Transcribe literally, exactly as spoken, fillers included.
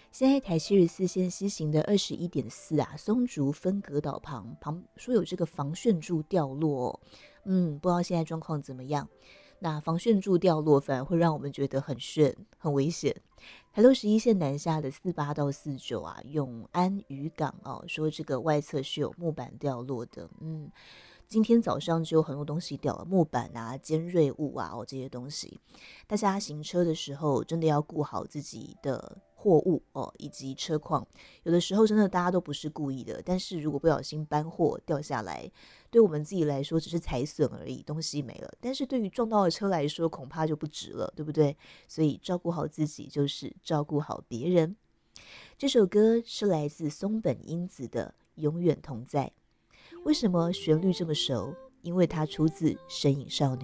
现在台七十四线西行的二十一点四啊，松竹分隔岛旁旁说有这个防汛柱掉落哦，嗯，不知道现在状况怎么样。那防汛柱掉落反而会让我们觉得很汛很危险。台六十一线南下的四八到四九啊，永安渔港哦，说这个外侧是有木板掉落的，嗯，今天早上就有很多东西掉了，木板啊、尖锐物啊哦这些东西，大家行车的时候真的要顾好自己的货物哦，以及车况。有的时候真的大家都不是故意的，但是如果不小心搬货掉下来，对我们自己来说只是财损而已，东西没了。但是对于撞到的车来说，恐怕就不值了，对不对？所以照顾好自己就是照顾好别人。这首歌是来自松本英子的《永远同在》。为什么旋律这么熟？因为它出自《神隐少女》。